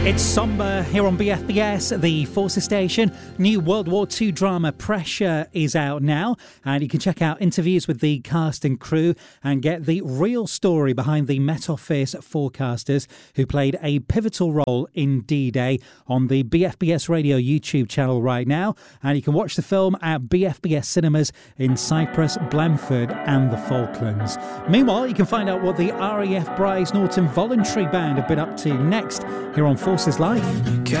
It's somber here on BFBS, the Forces station. New World War II drama Pressure is out now, and you can check out interviews with the cast and crew and get the real story behind the Met Office forecasters who played a pivotal role in D-Day on the BFBS Radio YouTube channel right now. And you can watch the film at BFBS cinemas in Cyprus, Blandford and the Falklands. Meanwhile, you can find out what the RAF Brize Norton Voluntary Band have been up to next here on Forces Life.